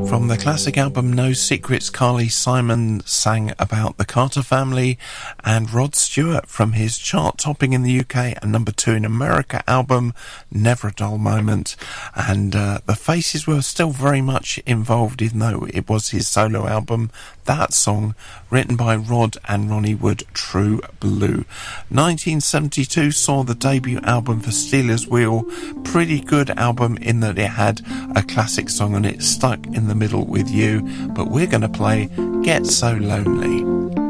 From the classic album No Secrets, Carly Simon sang about the Carter family, and Rod Stewart from his chart-topping in the UK and #2 in America album Never a Dull Moment. And the Faces were still very much involved, even though it was his solo album. That song, written by Rod and Ronnie Wood, True Blue. 1972 saw the debut album for Stealers Wheel. Pretty good album in that it had a classic song on it, Stuck in the Middle with You. But we're going to play Get So Lonely.